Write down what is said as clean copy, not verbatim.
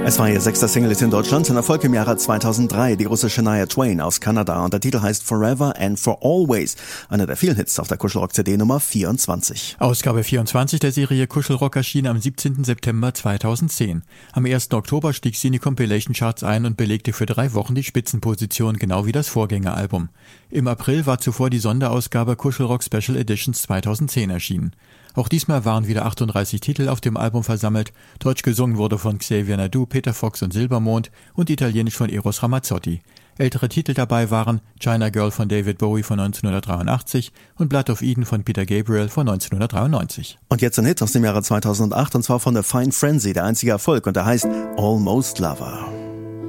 Es war ihr 6. Single in Deutschland, ein Erfolg im Jahre 2003, die große Shania Twain aus Kanada, und der Titel heißt Forever and for Always, einer der vielen Hits auf der Kuschelrock-CD Nummer 24. Ausgabe 24 der Serie Kuschelrock erschien am 17. September 2010. Am 1. Oktober stieg sie in die Compilation-Charts ein und belegte für 3 Wochen die Spitzenposition, genau wie das Vorgängeralbum. Im April war zuvor die Sonderausgabe Kuschelrock Special Editions 2010 erschienen. Auch diesmal waren wieder 38 Titel auf dem Album versammelt. Deutsch gesungen wurde von Xavier Naidoo, Peter Fox und Silbermond und italienisch von Eros Ramazzotti. Ältere Titel dabei waren China Girl von David Bowie von 1983 und Blood of Eden von Peter Gabriel von 1993. Und jetzt ein Hit aus dem Jahre 2008, und zwar von The Fine Frenzy, der einzige Erfolg, und der heißt Almost Lover.